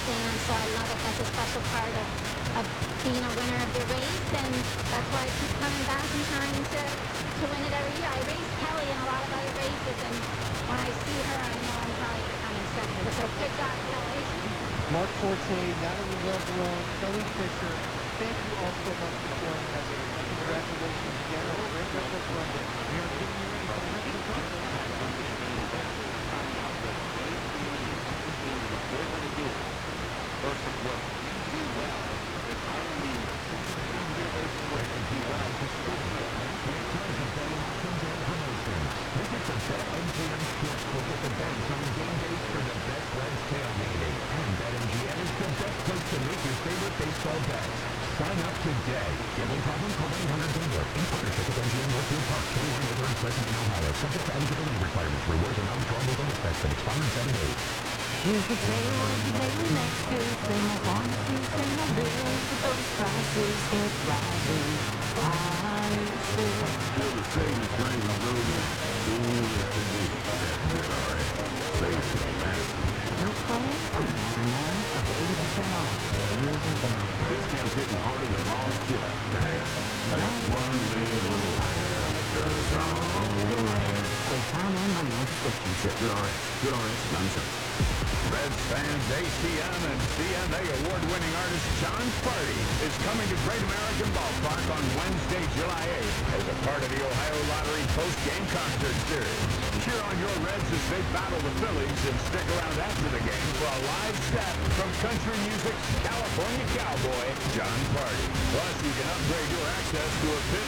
stand, so I love it. That's a special part of being a winner of your race, and that's why I keep coming back and trying to win it every year. I race Kelly in a lot of other races, and when I see her, I know I'm probably becoming second. So good job, Kelly. Mark Forte, Natalie Lebrun, Kelly Fisher, thank you all so much for joining us. Congratulations again on a great record London. We are getting you ready for the rest of the week. They're going to do it versus what you do well. It's only your versus what you do well. Visit the BetMGM Sportsbook at the bank on game days for the best Reds tailgating. And BetMGM is the best place to make your favorite baseball bets. Sign up today. Gambling problem? Call 1-800-GAMBLER. In partnership with MGM Northfield Park, 21 over in Pleasant, Ohio. Subject to eligibility requirements. Rewards and non-withdrawable bonus bets that expire in 7 days. Here's the tale of the daily next good thing. I want to pay my bills, but those prices keep rising. I still Feel the same train rolling. Ooh, yes, indeed. That's all right. Save some man. no plan. I'm 80% off. Discount's hitting harder than all shit. Just one little goes all the way. So time on my next subscription trip. Good RX, nonsense. Reds fans, ACM and CMA award-winning artist John Party is coming to Great American Ballpark on Wednesday, July 8th as a part of the Ohio Lottery post-game concert series. Cheer on your Reds as they battle the Phillies and stick around after the game for a live set from country music's California cowboy, John Party. Plus, you can upgrade your access to a